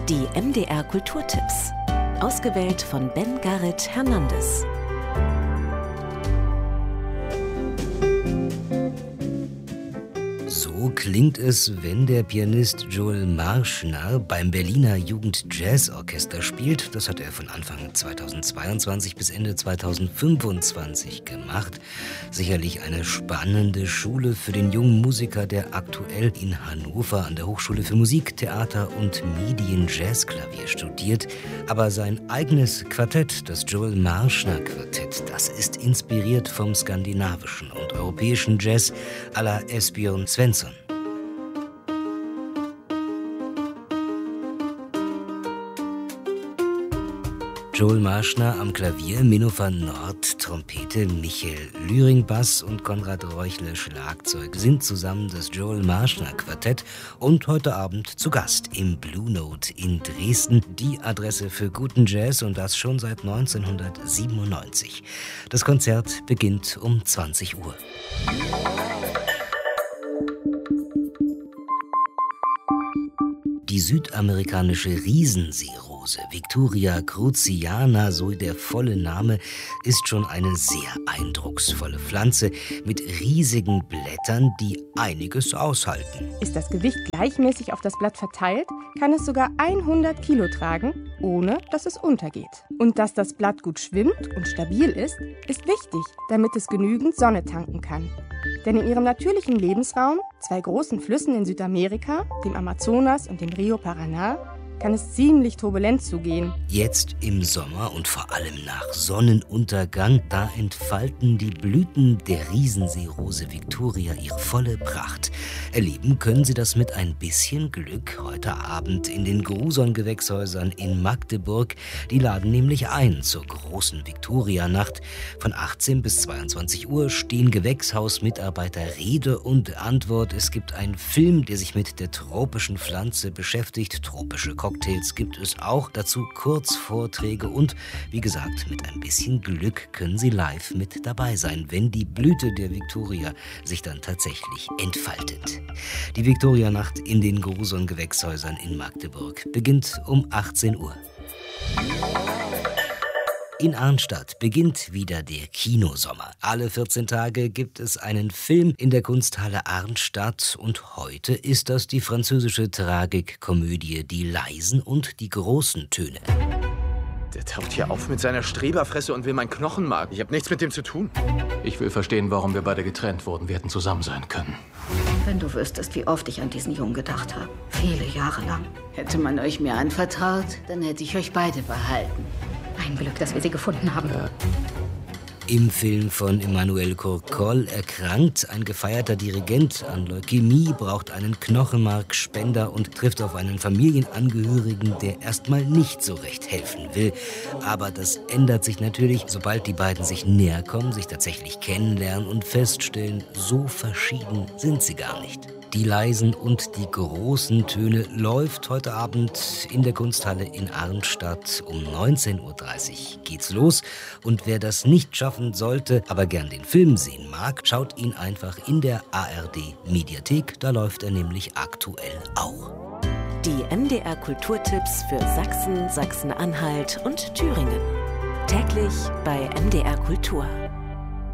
Die MDR Kulturtipps. Ausgewählt von Ben Garrett Hernandez. So klingt es, wenn der Pianist Joel Marschner beim Berliner Jugend-Jazz-Orchester spielt. Das hat er von Anfang 2022 bis Ende 2025 gemacht. Sicherlich eine spannende Schule für den jungen Musiker, der aktuell in Hannover an der Hochschule für Musik, Theater und Medien Jazzklavier studiert. Aber sein eigenes Quartett, das Joel Marschner Quartett, das ist inspiriert vom skandinavischen und europäischen Jazz à la Esbjörn Svensson. Joel Marschner am Klavier, Menno van Noort Trompete, Michael Lühring Bass und Konrad Reuchle Schlagzeug sind zusammen das Joel Marschner Quartett und heute Abend zu Gast im Blue Note in Dresden. Die Adresse für guten Jazz und das schon seit 1997. Das Konzert beginnt um 20 Uhr. Die südamerikanische Riesenseerose, Victoria cruziana, so der volle Name, ist schon eine sehr eindrucksvolle Pflanze mit riesigen Blättern, die einiges aushalten. Ist das Gewicht gleichmäßig auf das Blatt verteilt, kann es sogar 100 Kilo tragen, ohne dass es untergeht. Und dass das Blatt gut schwimmt und stabil ist wichtig, damit es genügend Sonne tanken kann. Denn in ihrem natürlichen Lebensraum, 2 großen Flüssen in Südamerika, dem Amazonas und dem Rio Paraná, kann es ziemlich turbulent zugehen. Jetzt im Sommer und vor allem nach Sonnenuntergang, da entfalten die Blüten der Riesenseerose Victoria ihre volle Pracht. Erleben können Sie das mit ein bisschen Glück heute Abend in den Gruson-Gewächshäusern in Magdeburg. Die laden nämlich ein zur großen Victoria-Nacht. Von 18 bis 22 Uhr stehen Gewächshausmitarbeiter Rede und Antwort. Es gibt einen Film, der sich mit der tropischen Pflanze beschäftigt. Tropische Cocktails gibt es auch, dazu Kurzvorträge und, wie gesagt, mit ein bisschen Glück können Sie live mit dabei sein, wenn die Blüte der Victoria sich dann tatsächlich entfaltet. Die Victoria-Nacht in den Gruson-Gewächshäusern in Magdeburg beginnt um 18 Uhr. In Arnstadt beginnt wieder der Kinosommer. Alle 14 Tage gibt es einen Film in der Kunsthalle Arnstadt und heute ist das die französische Tragikkomödie Die leisen und die großen Töne. Der taucht hier auf mit seiner Streberfresse und will mein Knochenmark. Ich habe nichts mit dem zu tun. Ich will verstehen, warum wir beide getrennt wurden. Wir hätten zusammen sein können. Wenn du wüsstest, wie oft ich an diesen Jungen gedacht habe. Viele Jahre lang. Hätte man euch mir anvertraut, dann hätte ich euch beide behalten. Ein Glück, dass wir sie gefunden haben. Im Film von Emmanuel Courcol erkrankt ein gefeierter Dirigent an Leukämie, braucht einen Knochenmarkspender und trifft auf einen Familienangehörigen, der erstmal nicht so recht helfen will. Aber das ändert sich natürlich, sobald die beiden sich näher kommen, sich tatsächlich kennenlernen und feststellen, so verschieden sind sie gar nicht. Die leisen und die großen Töne läuft heute Abend in der Kunsthalle in Arnstadt. Um 19.30 Uhr geht's los. Und wer das nicht schaffen sollte, aber gern den Film sehen mag, schaut ihn einfach in der ARD-Mediathek. Da läuft er nämlich aktuell auch. Die MDR Kulturtipps für Sachsen, Sachsen-Anhalt und Thüringen. Täglich bei MDR Kultur.